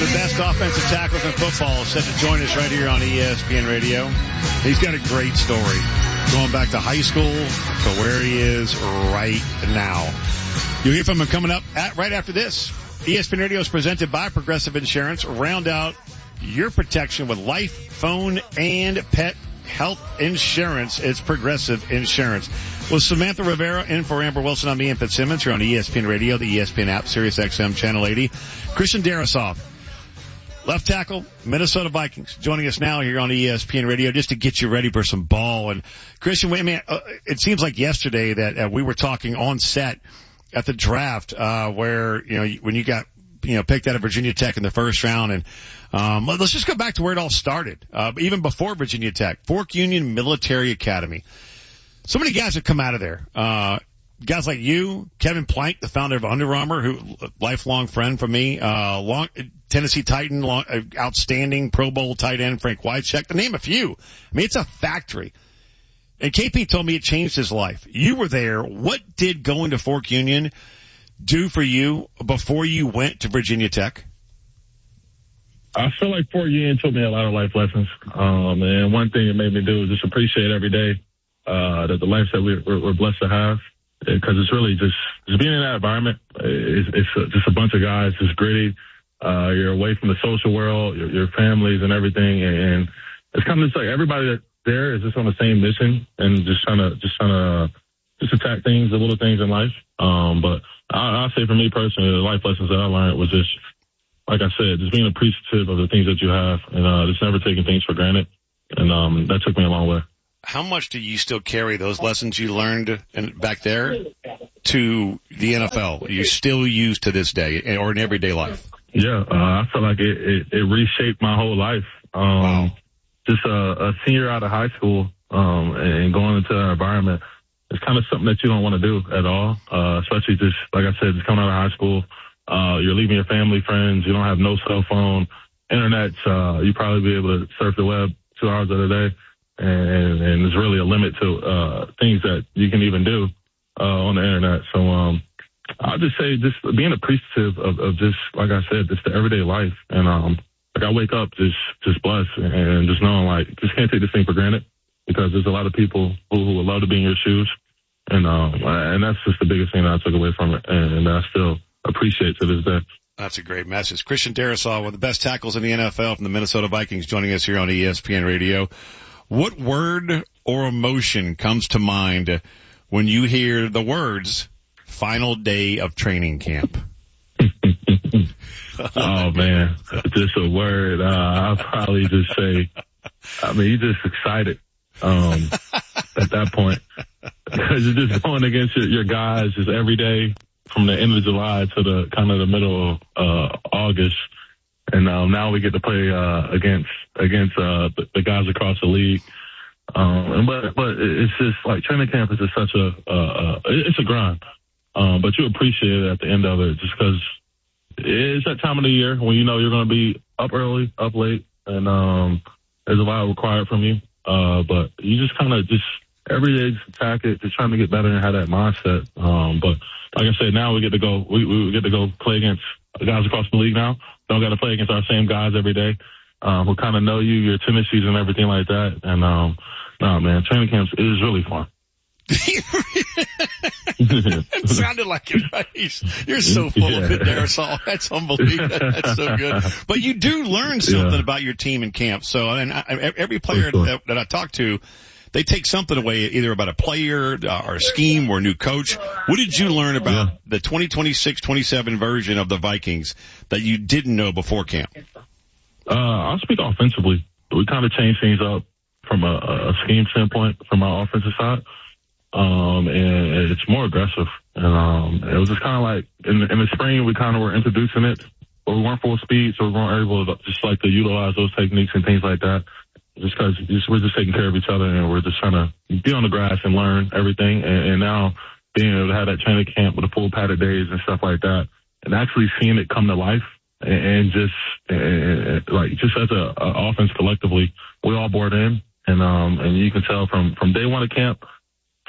the best offensive tackles in football, is set to join us right here on ESPN Radio. He's got a great story going back to high school to where he is right now. You'll hear from him coming up right after this. ESPN Radio is presented by Progressive Insurance. Round out your protection with life, phone, and pet health insurance. It's Progressive Insurance. With Samantha Rivera in for Amber Wilson, I'm Ian Fitzsimmons. You're on ESPN Radio, the ESPN app, Sirius XM Channel 80. Christian Darrisaw, left tackle, Minnesota Vikings, joining us now here on ESPN Radio just to get you ready for some ball. And Christian, it seems like yesterday that we were talking on set at the draft, where, when you got, picked out of Virginia Tech in the first round. And, let's just go back to where it all started. Even before Virginia Tech, Fork Union Military Academy. So many guys have come out of there. Guys like you, Kevin Plank, the founder of Under Armour, who, lifelong friend for me, Tennessee Titan, outstanding Pro Bowl tight end, Frank Wycheck, to name a few. I mean, it's a factory. And KP told me it changed his life. You were there. What did going to Fork Union do for you before you went to Virginia Tech? I feel like Fork Union taught me a lot of life lessons. And one thing it made me do is just appreciate every day that the life that we're blessed to have, because it's really just being in that environment. It's just a bunch of guys, just gritty. You're away from the social world, your families and everything, and it's kind of just like everybody that there is just on the same mission and just trying to attack things, the little things in life. But I'll say for me personally, the life lessons that I learned was just, like I said, just being appreciative of the things that you have and just never taking things for granted. And that took me a long way. How much do you still carry those lessons you learned back there to the NFL? You still use to this day or in everyday life? Yeah, I feel like it reshaped my whole life. Wow. Just a senior out of high school and going into that environment, it's kind of something that you don't want to do at all, especially just, like I said, just coming out of high school. You're leaving your family, friends. You don't have no cell phone, internet. You probably be able to surf the web 2 hours of the day. And there's really a limit to things that you can even do on the internet. So I'll just say just being appreciative of just, like I said, just the everyday life. And like I wake up just blessed and just knowing like just can't take this thing for granted, because there's a lot of people who would love to be in your shoes. And that's just the biggest thing that I took away from it, and I still appreciate to this day. That's a great message. Christian Darrisaw, one of the best tackles in the NFL from the Minnesota Vikings, joining us here on ESPN Radio. What word or emotion comes to mind when you hear the words final day of training camp? Oh, man, just a word. I'll probably just say, you're just excited at that point, because you're just going against your guys just every day from the end of July to the kind of the middle of August. And now we get to play against the guys across the league. But it's just like training camp is just such it's a grind. But you appreciate it at the end of it, just because it's that time of the year when you know you're going to be up early, up late, and there's a lot required from you. But you just kind of just every day just attack it, just trying to get better and have that mindset. But like I said, now we get to go. We get to go play against guys across the league now. Don't got to play against our same guys every day, who kind of know you, your tendencies and everything like that. And man, training camps is really fun. It sounded like it, right? You're so full of it there, Saul. That's unbelievable. That's so good. But you do learn something about your team in camp. So, and every player that I talk to, they take something away, either about a player or a scheme or a new coach. What did you learn about the 2026-27 version of the Vikings that you didn't know before camp? I'll speak offensively. We kind of changed things up from a scheme standpoint from our offensive side. And it's more aggressive. And it was just kind of like in the spring, we kind of were introducing it, but we weren't full speed, so we weren't able to just like to utilize those techniques and things like that. Just because we're just taking care of each other, and we're just trying to be on the grass and learn everything. And now being able to have that training camp with the full padded days and stuff like that, and actually seeing it come to life, and just as a offense collectively, we all bought in, and you can tell from day one of camp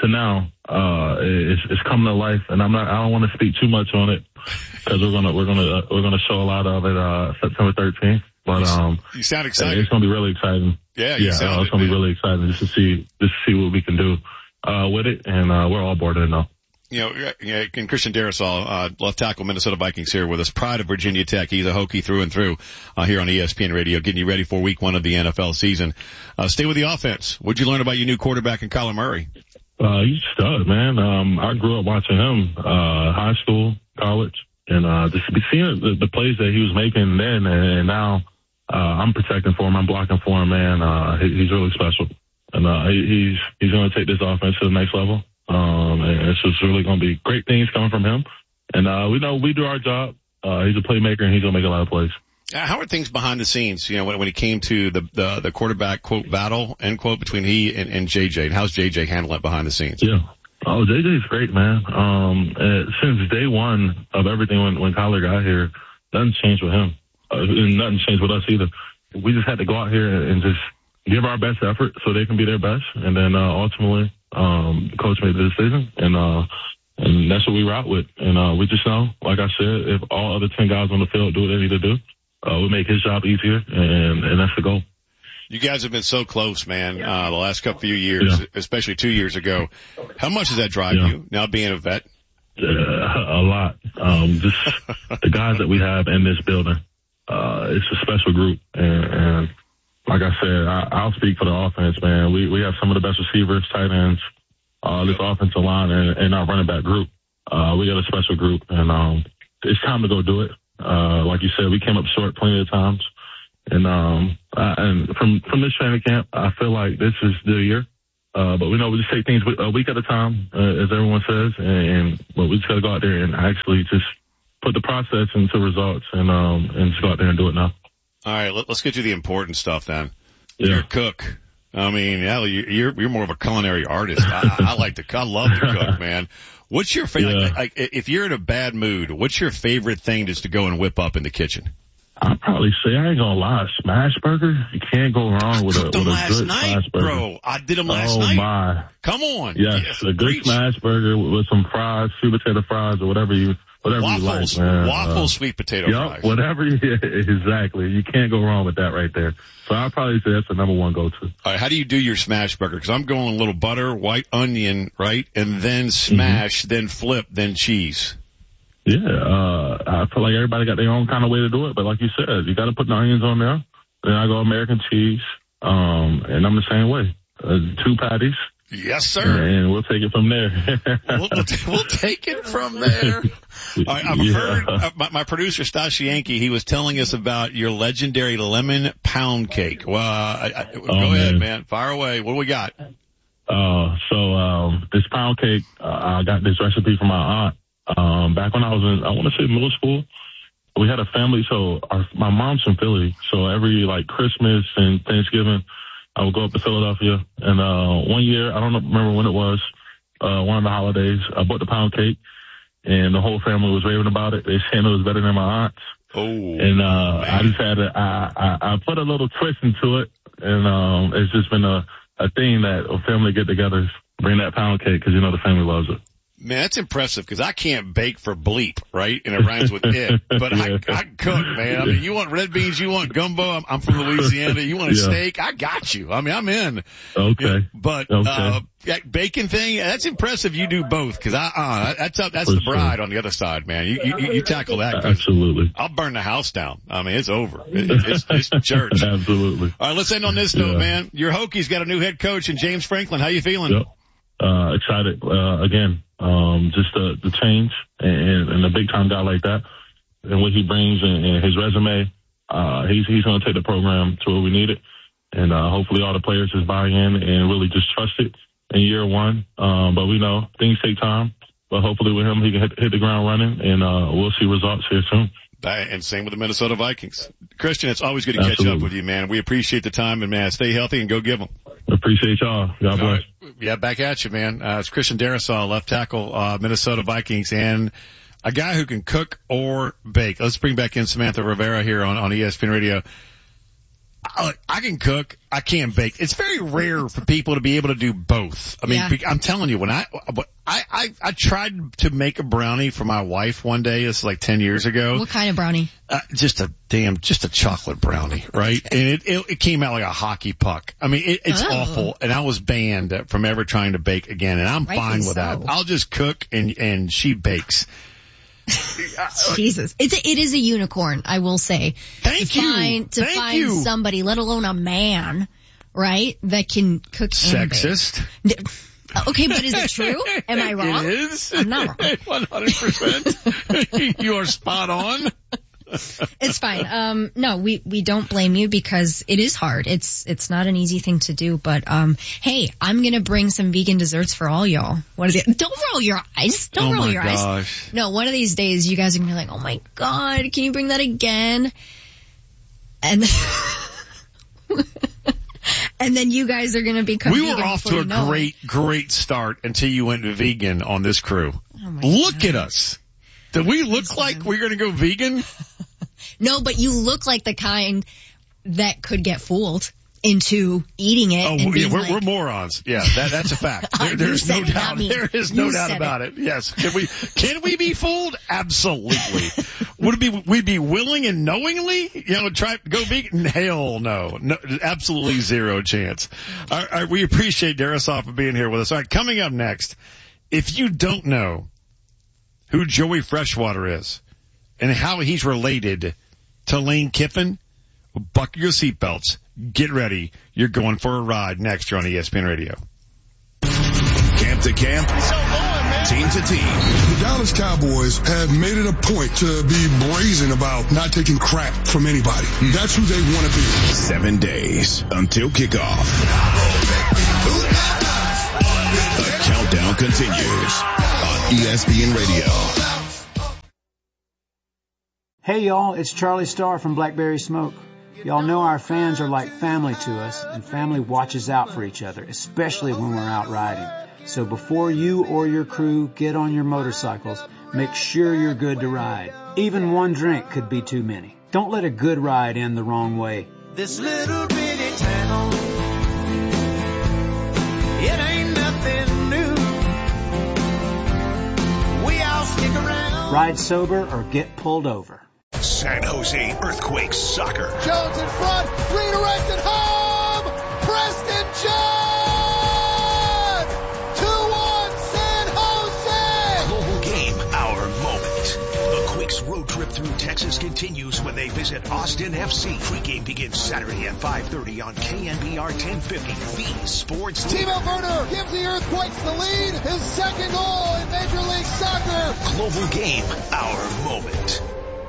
to now, it's coming to life, and I don't want to speak too much on it because we're gonna show a lot of it September 13th. But you sound excited. It's gonna be really exciting. Yeah, it's gonna be really exciting just to see what we can do with it, and we're all bored in now. And Christian Darrisaw, left tackle, Minnesota Vikings, here with us. Pride of Virginia Tech. He's a Hokie through and through, here on ESPN Radio, getting you ready for week 1 of the NFL season. Stay with the offense. What'd you learn about your new quarterback in Kyler Murray? He's a stud, man. I grew up watching him, high school, college, and, just seeing the plays that he was making then and now, I'm protecting for him. I'm blocking for him, man. He's really special. And, he's going to take this offense to the next level. And it's just really going to be great things coming from him. And, we know we do our job. He's a playmaker and he's going to make a lot of plays. How are things behind the scenes, when it came to the quarterback, quote, battle, end quote, between he and JJ? And how's JJ handling it behind the scenes? Yeah. Oh, JJ's great, man. Since day one of everything when Kyler got here, nothing's changed with him. And nothing's changed with us either. We just had to go out here and just give our best effort so they can be their best. And then, ultimately, the coach made the decision and that's what we route with. And, we just know, like I said, if all other 10 guys on the field do what they need to do, we make his job easier and that's the goal. You guys have been so close, man, the last few years, especially 2 years ago. How much does that drive you now being a vet? A lot. Just the guys that we have in this building, it's a special group. And like I said, I'll speak for the offense, man. We have some of the best receivers, tight ends, this offensive line and our running back group. We got a special group and, it's time to go do it. Like you said, we came up short plenty of times. And from this training camp, I feel like this is the year. But we know we just take things a week at a time, as everyone says, but we just got to go out there and actually just put the process into results and just go out there and do it now. All right, let's get to the important stuff then. Yeah. You're a cook. I mean, you're more of a culinary artist. I love to cook, man. What's your favorite? Like, if you're in a bad mood, what's your favorite thing just to go and whip up in the kitchen? I'd probably say, I ain't gonna lie, smash burger. You can't go wrong with a good smash burger. Bro, I did them last night. Oh my! Come on, yes, a good smash burger with some fries, sweet potato fries, or whatever you like, man. Waffles, sweet potato fries. Whatever. Exactly. You can't go wrong with that right there. So I'd probably say that's the number one go-to. All right, how do you do your smash burger? Because I'm going a little butter, white onion, right, and then smash, then flip, then cheese. Yeah, I feel like everybody got their own kind of way to do it, but like you said, you got to put the onions on there. Then I go American cheese, and I'm the same way. 2 patties. Yes, sir. And we'll take it from there. we'll take it from there. All right, I've heard my producer Stashi Yankee. He was telling us about your legendary lemon pound cake. Well, go ahead, man. Fire away. What do we got? So this pound cake, I got this recipe from my aunt. Back when I was in, I want to say middle school, we had a family. So my mom's from Philly. So every Christmas and Thanksgiving, I would go up to Philadelphia. And, one year, I don't remember when it was, one of the holidays, I bought the pound cake and the whole family was raving about it. They saying it was better than my aunt's. Oh. And, I just had I put a little twist into it. And, it's just been a thing that a family get together, bring that pound cake because the family loves it. Man, that's impressive because I can't bake for bleep, right? And it rhymes with it. But I cook, man. I mean, you want red beans, you want gumbo. I'm from Louisiana. You want a steak? I got you. I mean, I'm in. Okay. But, bacon thing, that's impressive. You do both because that's the bride on the other side, man. You tackle that. Absolutely. I'll burn the house down. I mean, it's over. It's church. Absolutely. All right, let's end on this note, man. Your Hokies got a new head coach in James Franklin. How you feeling? Yep. Excited, again. Just the change and a big time guy like that and what he brings and his resume, he's going to take the program to where we need it. And, hopefully all the players just buy in and really just trust it in year one. But we know things take time, but hopefully with him, he can hit the ground running and, we'll see results here soon. And same with the Minnesota Vikings. Christian, it's always good to catch up with you, man. We appreciate the time and man, stay healthy and go give them. Appreciate y'all. God bless. Right. Yeah, back at you, man. It's Christian Darrisaw, left tackle, Minnesota Vikings, and a guy who can cook or bake. Let's bring back in Samantha Rivera here on ESPN Radio. I can cook. I can't bake. It's very rare for people to be able to do both. I mean, I'm telling you, when I tried to make a brownie for my wife one day. It's like 10 years ago. What kind of brownie? Just a chocolate brownie, right? And it came out like a hockey puck. I mean, it's awful. And I was banned from ever trying to bake again. And I'm fine with that. I'll just cook and she bakes. Jesus. It is a unicorn, I will say. Thank you. To find somebody, let alone a man, right, that can cook and bake. Sexist. Okay, but is it true? Am I wrong? It is. I'm not wrong. 100%. You are spot on. It's fine. No, we don't blame you because it is hard. It's not an easy thing to do, but, hey, I'm gonna bring some vegan desserts for all y'all. Don't roll your eyes. Don't roll your eyes. No, one of these days you guys are gonna be like, oh my God, can you bring that again? And and then you guys are gonna become vegan. We were off to a great start until you went vegan on this crew. Look at us. Do we look like we're going to go vegan? No, but you look like the kind that could get fooled into eating it. Oh, and yeah, we're morons. Yeah, that's a fact. There's no doubt. There is no doubt about it. Yes. Can we be fooled? Absolutely. We'd be willing and knowingly, try to go vegan? Hell no. No, absolutely zero chance. All right, we appreciate Darrisaw for being here with us. All right, coming up next, if you don't know who Joey Freshwater is and how he's related to Lane Kiffin, buckle your seatbelts. Get ready. You're going for a ride next year on ESPN Radio. Camp to camp, team to team. The Dallas Cowboys have made it a point to be brazen about not taking crap from anybody. That's who they want to be. 7 days until kickoff. The countdown continues on ESPN Radio. Hey y'all, it's Charlie Starr from Blackberry Smoke. Y'all know our fans are like family to us, and family watches out for each other, especially when we're out riding. So before you or your crew get on your motorcycles, make sure you're good to ride. Even one drink could be too many. Don't let a good ride end the wrong way. This little bitty town, it ain't nothing new. We all stick around. Ride sober or get pulled over. San Jose Earthquakes soccer. Jones in front, redirected home. Preston John! 2-1 San Jose! Global game, our moment. The Quakes road trip through Texas continues when they visit Austin FC. Pre-game begins Saturday at 5:30 on KNBR 1050. The Sports Timo Werner gives the Earthquakes the lead. His second goal in Major League Soccer. Global game, our moment.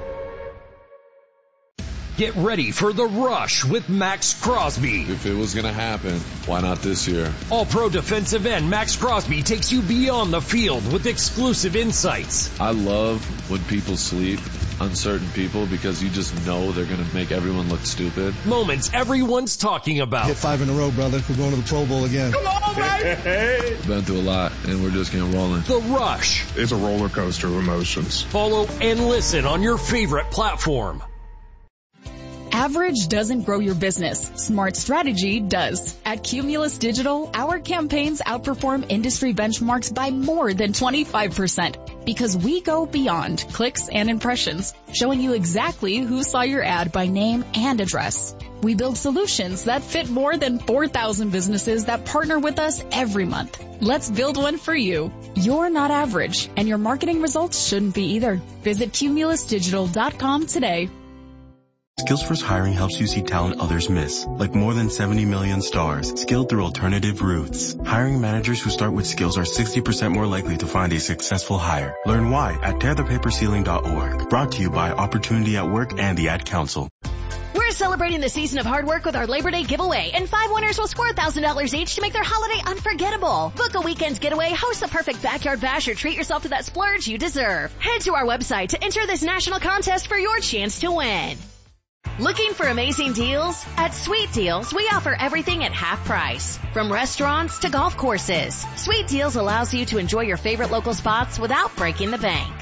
Get ready for The Rush with Max Crosby. If it was going to happen, why not this year? All-pro defensive end Max Crosby takes you beyond the field with exclusive insights. I love when people sleep on certain people because you just know they're going to make everyone look stupid. Moments everyone's talking about. Hit 5 in a row, brother. We're going to the Pro Bowl again. Come on, baby! Been through a lot, and we're just getting rolling. The Rush. It's a roller coaster of emotions. Follow and listen on your favorite platform. Average doesn't grow your business. Smart strategy does. At Cumulus Digital, our campaigns outperform industry benchmarks by more than 25% because we go beyond clicks and impressions, showing you exactly who saw your ad by name and address. We build solutions that fit more than 4,000 businesses that partner with us every month. Let's build one for you. You're not average, and your marketing results shouldn't be either. Visit cumulusdigital.com today. Skills First Hiring helps you see talent others miss, like more than 70 million stars, skilled through alternative routes. Hiring managers who start with skills are 60% more likely to find a successful hire. Learn why at tearthepaperceiling.org. Brought to you by Opportunity at Work and the Ad Council. We're celebrating the season of hard work with our Labor Day giveaway, and 5 winners will score $1,000 each to make their holiday unforgettable. Book a weekend's getaway, host a perfect backyard bash, or treat yourself to that splurge you deserve. Head to our website to enter this national contest for your chance to win. Looking for amazing deals? At Sweet Deals, we offer everything at half price. From restaurants to golf courses. Sweet Deals allows you to enjoy your favorite local spots without breaking the bank.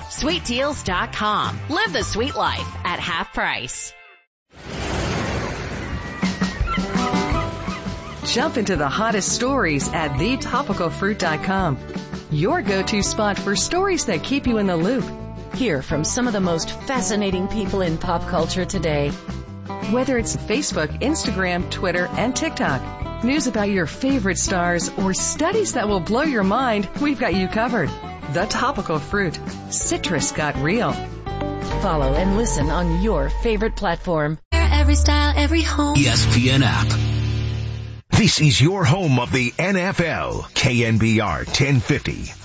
SweetDeals.com. Live the sweet life at half price. Jump into the hottest stories at thetopicalfruit.com. Your go-to spot for stories that keep you in the loop. Hear from some of the most fascinating people in pop culture today. Whether it's Facebook, Instagram, Twitter, and TikTok, news about your favorite stars, or studies that will blow your mind, we've got you covered. The Topical Fruit. Citrus got real. Follow and listen on your favorite platform. Every style, every home. ESPN app. This is your home of the NFL, KNBR 1050.